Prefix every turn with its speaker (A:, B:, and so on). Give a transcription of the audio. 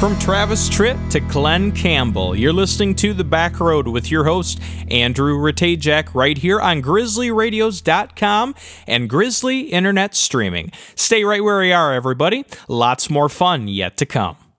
A: From Travis Tritt to Glenn Campbell, you're listening to The Back Road with your host, Andrew Ratajczak, right here on GrizzlyRadios.com and Grizzly Internet Streaming. Stay right where you are, everybody. Lots more fun yet to come.